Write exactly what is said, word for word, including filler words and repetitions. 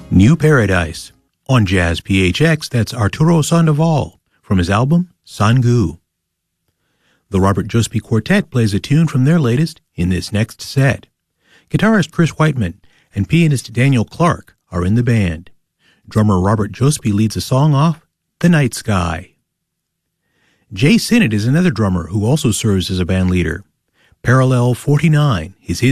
New Paradise. On Jazz P H X, that's Arturo Sandoval from his album Sangu. The Robert Jospy Quartet plays a tune from their latest in this next set. Guitarist Chris Whiteman and pianist Daniel Clark are in the band. Drummer Robert Jospy leads a song off, The Night Sky. Jay Sinnott is another drummer who also serves as a band leader. Parallel forty-nine is his